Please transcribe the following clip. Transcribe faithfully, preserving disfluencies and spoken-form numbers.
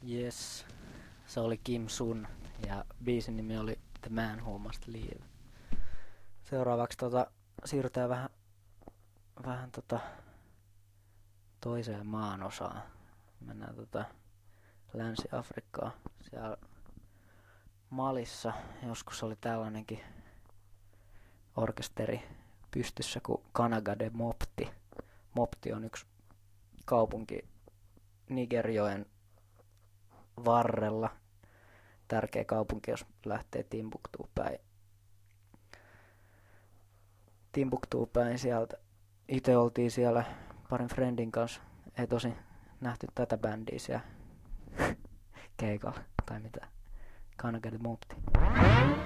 Yes, se oli Kim Sun ja biisin nimi oli The Man Who Must Leave. Seuraavaksi tota, siirrytään vähän, vähän tota, toiseen maanosaan. Mennään tota, Länsi-Afrikkaan. Siellä Malissa joskus oli tällainenkin orkesteri pystyssä kuin Kanaga de Mopti. Mopti on yksi kaupunki Nigerjoen varrella. Tärkeä kaupunki, jos lähtee Timbuktuun päin. Timbuktuun päin sieltä. Itse oltiin siellä parin friendin kanssa. Ei tosi nähty tätä bändiä siellä keikalla tai mitä. Kanaga de Mopti.